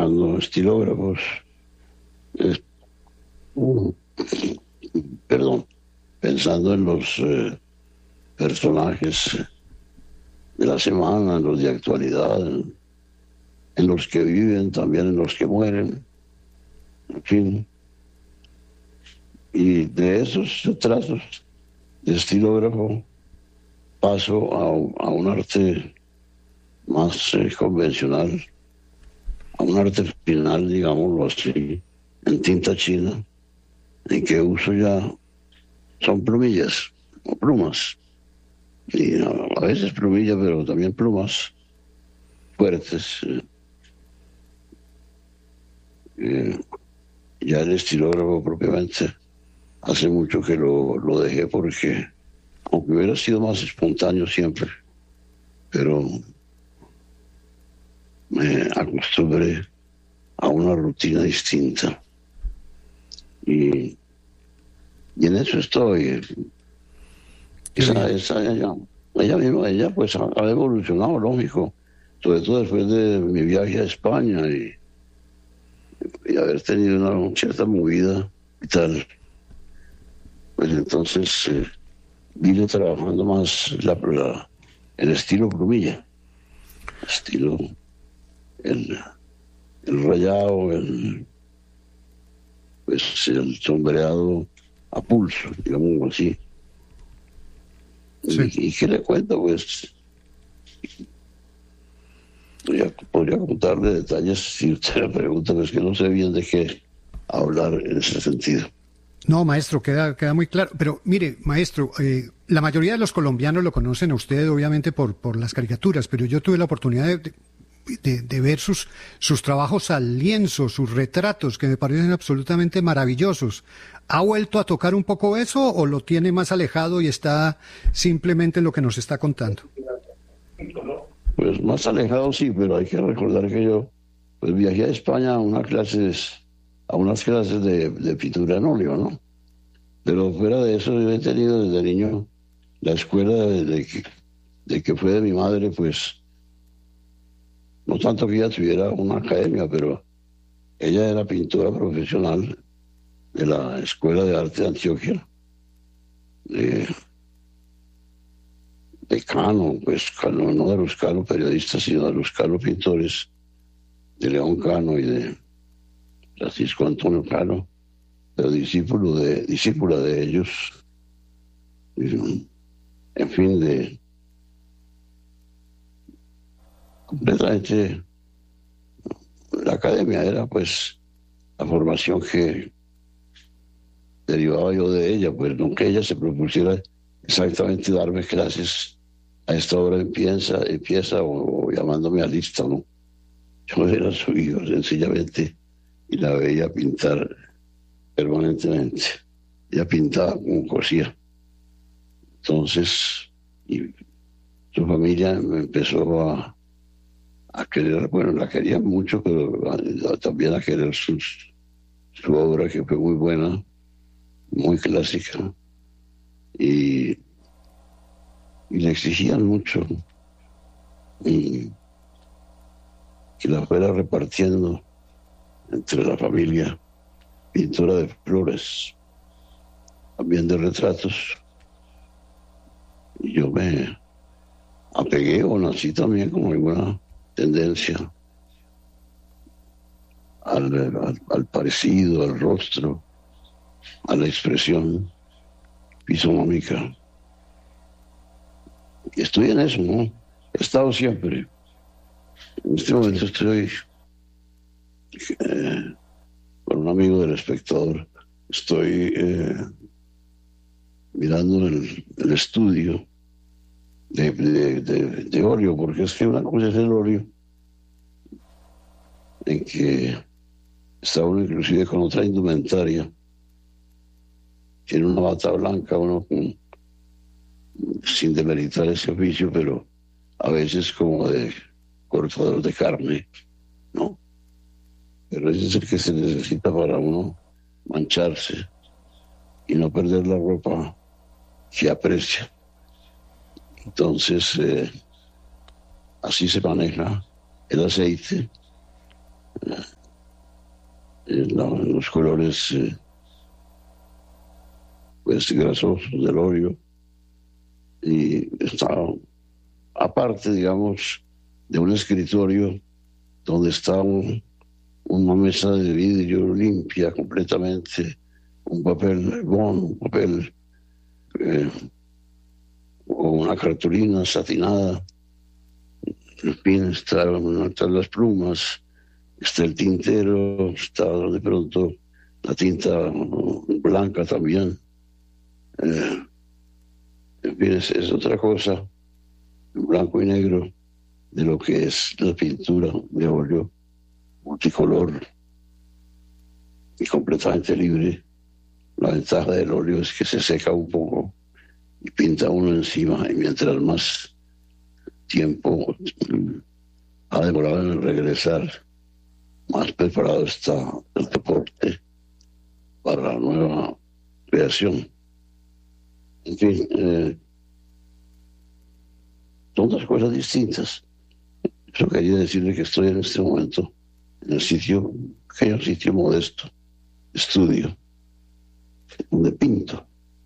trabajando estilógrafos, eh, uh, perdón, pensando en los personajes de la semana, en los de actualidad, en los que viven, también en los que mueren, en fin. Y de esos trazos de estilógrafo paso a un arte más convencional, a un arte final, digámoslo así, en tinta china, en que uso ya son plumillas o plumas, y a veces plumillas, pero también plumas fuertes. Ya el estilógrafo propiamente hace mucho que lo dejé, porque aunque hubiera sido más espontáneo siempre, pero me acostumbré a una rutina distinta. Y en eso estoy. Ella pues ha evolucionado, lógico, sobre todo después de mi viaje a España y haber tenido una cierta movida y tal. Pues entonces vine trabajando más el estilo plumilla, estilo el rayado, pues el sombreado a pulso, digamos así. Sí. ¿Y qué le cuento? Pues podría contarle detalles si usted me pregunta, pues que no sé bien de qué hablar en ese sentido. No, maestro, queda muy claro. Pero mire, maestro, la mayoría de los colombianos lo conocen a usted, obviamente, por las caricaturas, pero yo tuve la oportunidad de ver sus trabajos al lienzo, sus retratos, que me parecen absolutamente maravillosos. ¿Ha vuelto a tocar un poco eso o lo tiene más alejado y está simplemente en lo que nos está contando? Pues más alejado sí, pero hay que recordar que yo pues viajé a España a unas clases de pintura en óleo, ¿no? Pero fuera de eso yo he tenido desde niño la escuela de que fue de mi madre, pues no tanto que ella tuviera una academia, pero ella era pintora profesional de la Escuela de Arte de Antioquia, de, de Cano, pues no de los Cano periodistas, sino de los Cano pintores, de León Cano y de Francisco Antonio Cano, pero discípula de ellos, en fin, completamente la academia era pues la formación que derivaba yo de ella, pues no que ella se propusiera exactamente darme clases a esta hora empieza o llamándome a lista, ¿no? Yo era su hijo sencillamente y la veía pintar permanentemente. Ella pintaba como cosía. Entonces, y su familia me empezó a querer, bueno, la quería mucho, pero también a querer su obra, que fue muy buena, muy clásica, y, y le exigían mucho y que la fuera repartiendo entre la familia, pintura de flores, también de retratos. Y yo me apegué o nací también con alguna tendencia al parecido, al rostro, a la expresión fisonómica. Y estoy en eso, ¿no? He estado siempre. En este momento estoy con un amigo del espectador. Estoy mirando el estudio de óleo, porque es que una cosa es el óleo, en que está uno inclusive con otra indumentaria. Tiene una bata blanca, sin demeritar ese oficio, pero a veces como de cortador de carne, ¿no? Pero ese es el que se necesita para uno mancharse y no perder la ropa que aprecia. Entonces, así se maneja el aceite en los colores pues grasosos del óleo, y estaba aparte, digamos, de un escritorio donde estaba una mesa de vidrio limpia completamente, un papel bond, un papel eh, o una cartulina satinada, en fin, están las plumas, está el tintero, está de pronto la tinta blanca también. En fin, es otra cosa, blanco y negro, de lo que es la pintura de óleo multicolor y completamente libre. La ventaja del óleo es que se seca un poco y pinta uno encima, y mientras más tiempo ha demorado en regresar, más preparado está el deporte para la nueva creación. En fin, son dos cosas distintas. Eso quería decirle que estoy en este momento en el sitio, pequeño sitio modesto, estudio, donde pinto,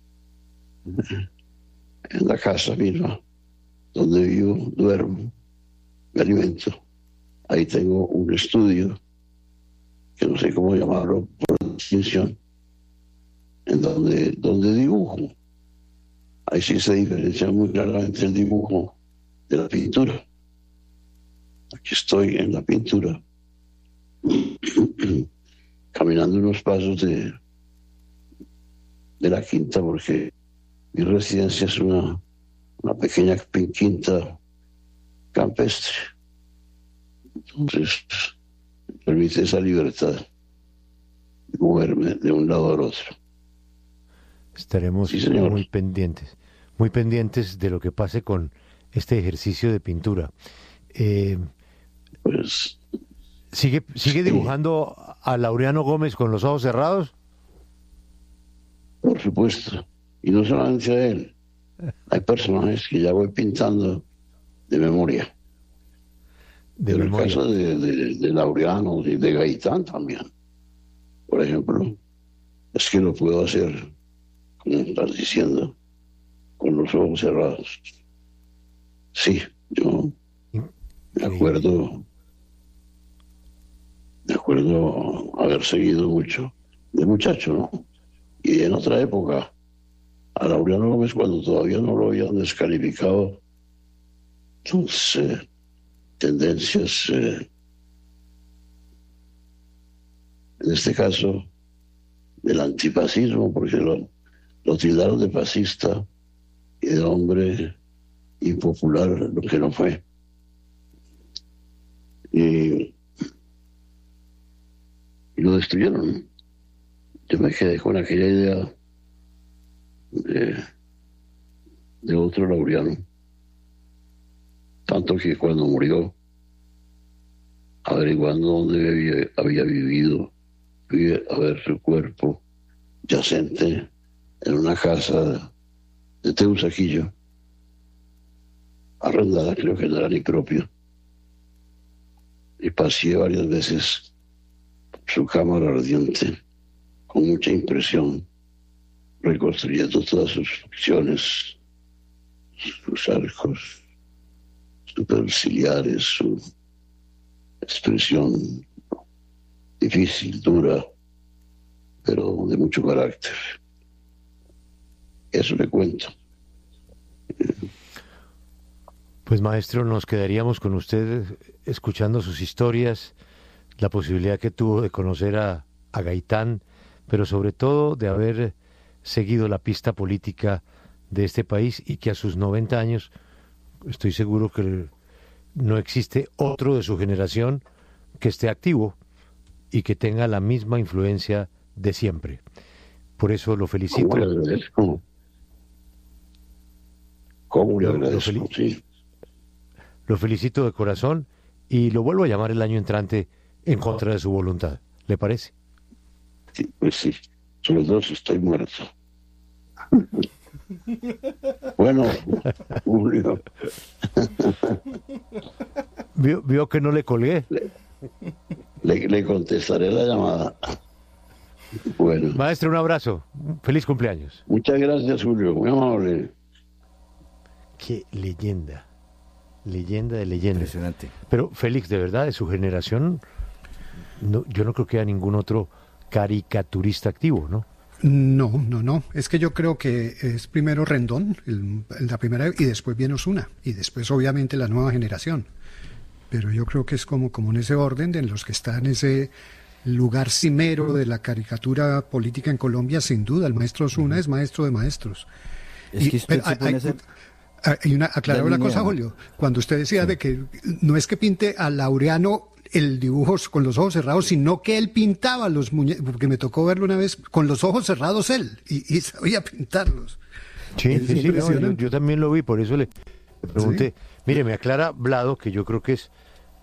en la casa misma, donde vivo, duermo, me alimento. Ahí tengo un estudio, que no sé cómo llamarlo por distinción, en donde dibujo. Ahí sí se diferencia muy claramente el dibujo de la pintura. Aquí estoy en la pintura, caminando unos pasos de la quinta, porque mi residencia es una pequeña quinta campestre. Entonces, permite esa libertad de moverme de un lado al otro. Estaremos Sí, muy pendientes de lo que pase con este ejercicio de pintura. Pues, ¿Sigue sí, dibujando a Laureano Gómez con los ojos cerrados? por supuesto. Y no solamente a él. Hay personajes que ya voy pintando de memoria. De Pero memoria. el caso de Laureano y de Gaitán también, por ejemplo, es que lo puedo hacer, como estás diciendo, con los ojos cerrados. Sí, yo me acuerdo haber seguido mucho de muchacho, ¿no? Y en otra época, a Laureano Gómez, cuando todavía no lo habían descalificado sus tendencias, en este caso, del antifascismo, porque lo tildaron de fascista y de hombre impopular, lo que no fue. Y lo destruyeron. Yo me quedé con aquella idea de otro Laureano. Tanto que cuando murió, averiguando dónde había vivido, fui a ver su cuerpo yacente en una casa de Teusaquillo, arrendada, creo que no era ni propio. Y pasé varias veces por su cámara ardiente, con mucha impresión, reconstruyendo todas sus facciones, sus arcos superciliares, su expresión difícil, dura, pero de mucho carácter. Eso le cuento. Pues maestro, nos quedaríamos con usted escuchando sus historias, la posibilidad que tuvo de conocer a Gaitán, pero sobre todo de haber seguido la pista política de este país, y que a sus 90 años estoy seguro que no existe otro de su generación que esté activo y que tenga la misma influencia de siempre. Por eso lo felicito. ¿Cómo le agradezco? ¿Cómo le agradezco? Sí. Lo felicito de corazón y lo vuelvo a llamar el año entrante en contra de su voluntad. ¿Le parece? Sí, pues sí. Sobre todo si estoy muerto. Bueno, Julio. ¿Vio que no le colgué? Le contestaré la llamada. Bueno. Maestro, un abrazo. Feliz cumpleaños. Muchas gracias, Julio. Muy amable. Qué leyenda. Leyenda de leyenda. Impresionante. Pero Félix, de verdad, de su generación, no, yo no creo que haya ningún otro caricaturista activo, ¿no? No. Es que yo creo que es primero Rendón, la primera, y después viene Osuna, y después obviamente la nueva generación. Pero yo creo que es como en ese orden de los que están en ese lugar cimero de la caricatura política en Colombia, sin duda. El maestro Osuna es maestro de maestros. Es que usted se pone a hacer... Aclarar una cosa, Julio. Cuando usted decía de que no es que pinte a Laureano el dibujo con los ojos cerrados, sino que él pintaba los muñecos, porque me tocó verlo una vez con los ojos cerrados él, y sabía pintarlos. Sí, no, yo también lo vi, por eso le pregunté. ¿Sí? Mire, me aclara Vlado, que yo creo que es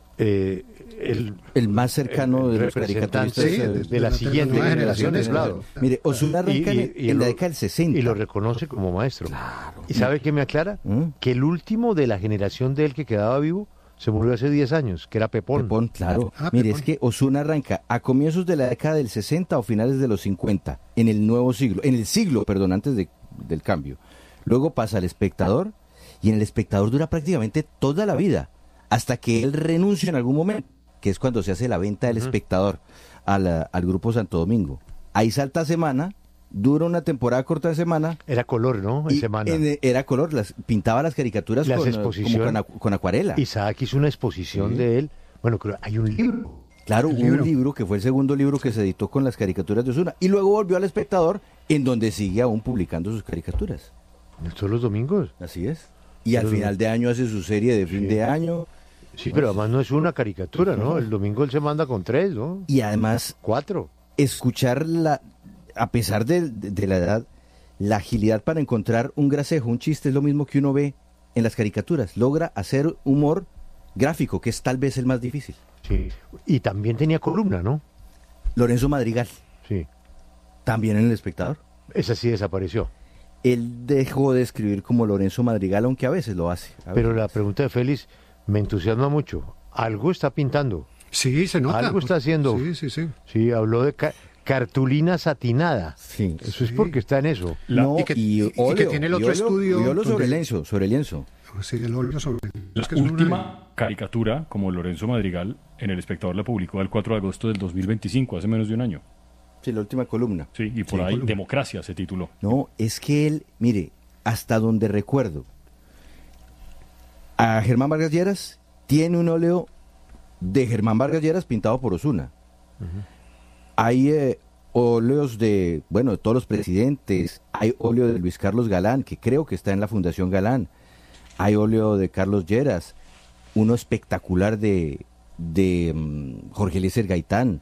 el más cercano de los caricaturistas de la siguiente generación es Vlado. Mire, Osuna arranca en la década del 60. Y lo reconoce como maestro. Claro. ¿Y sabe qué me aclara? Que el último de la generación de él que quedaba vivo se murió hace 10 años, que era Pepón. Pepón, claro. Mire, Pepón. Es que Osuna arranca a comienzos de la década del 60 o finales de los 50, en el nuevo siglo, antes del cambio. Luego pasa al Espectador, y en el Espectador dura prácticamente toda la vida, hasta que él renuncia en algún momento, que es cuando se hace la venta del Espectador al Grupo Santo Domingo. Ahí salta a Semana, dura una temporada corta de Semana. Era color, ¿no? En Semana. Era color, pintaba las caricaturas con acuarela. Isaac hizo una exposición de él. Bueno, creo hay un libro. Claro, un libro que fue el segundo libro que se editó con las caricaturas de Osuna. Y luego volvió al Espectador, en donde sigue aún publicando sus caricaturas. ¿Todos los domingos? Así es. Y al final de año hace su serie de fin de año. Sí, pero además no es una caricatura, ¿no? El domingo él se manda con 3, ¿no? Y además... 4. Escuchar, a pesar de la edad, la agilidad para encontrar un gracejo, un chiste, es lo mismo que uno ve en las caricaturas. Logra hacer humor gráfico, que es tal vez el más difícil. Sí, y también tenía columna, ¿no? Lorenzo Madrigal. Sí. También en El Espectador. Esa sí desapareció. Él dejó de escribir como Lorenzo Madrigal, aunque a veces lo hace. Pero la pregunta de Félix me entusiasma mucho. Algo está pintando. Sí, se nota. Algo está haciendo. Sí. Sí, habló de cartulina satinada. Sí. Eso es porque está en eso. No, y que tiene el otro estudio. Y óleo sobre lienzo. Sí, el óleo sobre La última caricatura, como Lorenzo Madrigal, en El Espectador la publicó el 4 de agosto del 2025, hace menos de un año. Sí, la última columna. Sí, y por ahí Democracia se tituló. No, es que él, mire, hasta donde recuerdo, a Germán Vargas Lleras tiene un óleo de Germán Vargas Lleras pintado por Osuna. Hay óleos de todos los presidentes. Hay óleo de Luis Carlos Galán, que creo que está en la Fundación Galán. Hay óleo de Carlos Lleras, uno espectacular de Jorge Eliezer Gaitán.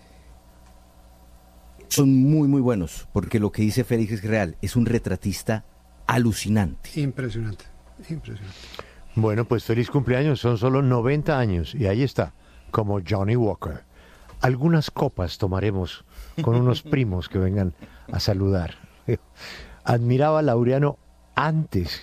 Son muy, muy buenos, porque lo que dice Félix es real. Es un retratista alucinante. Impresionante. Bueno, pues feliz cumpleaños, son solo 90 años y ahí está, como Johnny Walker. Algunas copas tomaremos con unos primos que vengan a saludar. Admiraba a Laureano antes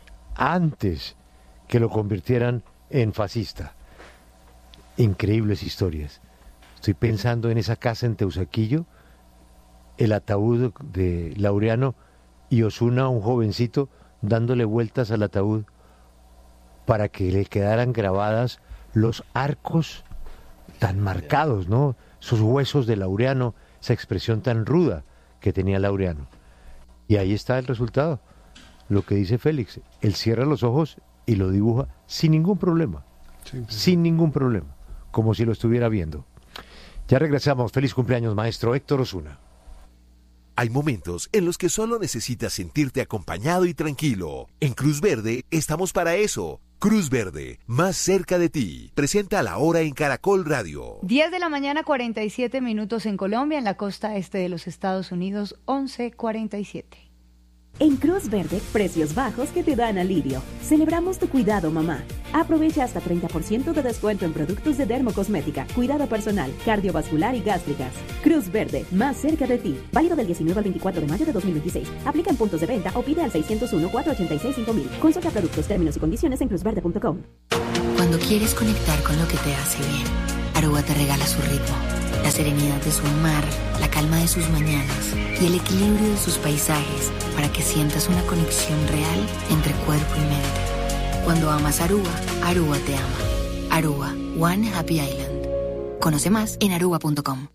que lo convirtieran en fascista. Increíbles historias. Estoy pensando en esa casa en Teusaquillo, el ataúd de Laureano y Osuna, un jovencito, dándole vueltas al ataúd para que le quedaran grabadas los arcos tan marcados, ¿no? Esos huesos de Laureano, esa expresión tan ruda que tenía Laureano. Y ahí está el resultado. Lo que dice Félix, él cierra los ojos y lo dibuja sin ningún problema. Sin ningún problema, como si lo estuviera viendo. Ya regresamos. Feliz cumpleaños, maestro Héctor Osuna. Hay momentos en los que solo necesitas sentirte acompañado y tranquilo. En Cruz Verde estamos para eso. Cruz Verde, más cerca de ti. Presenta La Hora en Caracol Radio. 10 de la mañana, 47 minutos en Colombia, en la costa este de los Estados Unidos, 11:47. En Cruz Verde, precios bajos que te dan alivio. Celebramos tu cuidado, mamá. Aprovecha hasta 30% de descuento en productos de dermocosmética, cuidado personal, cardiovascular y gástricas. Cruz Verde, más cerca de ti. Válido del 19 al 24 de mayo de 2026. Aplica en puntos de venta o pide al 601-486-5000. Consulta productos, términos y condiciones en cruzverde.com. Cuando quieres conectar con lo que te hace bien, Aruba te regala su ritmo, la serenidad de su mar, la calma de sus mañanas y el equilibrio de sus paisajes para que sientas una conexión real entre cuerpo y mente. Cuando amas Aruba, Aruba te ama. Aruba, One Happy Island. Conoce más en aruba.com.